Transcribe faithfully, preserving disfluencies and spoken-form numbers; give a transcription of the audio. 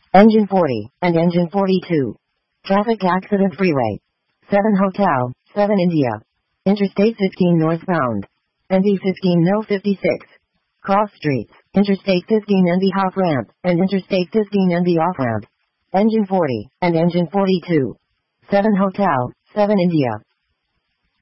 Engine forty, and Engine forty-two. Traffic accident freeway. seven Hotel, seven India. Interstate fifteen northbound. N B fifteen No fifty-six. Cross streets, Interstate fifteen N B off ramp, and Interstate fifteen N B off ramp. Engine forty, and Engine forty-two. seven Hotel, seven India.